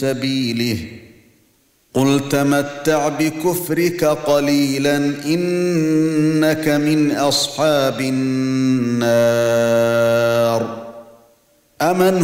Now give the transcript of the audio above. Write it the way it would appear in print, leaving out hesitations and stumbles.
سبيله قل تمتع بكفرك قليلا إنك من أصحاب النار أمن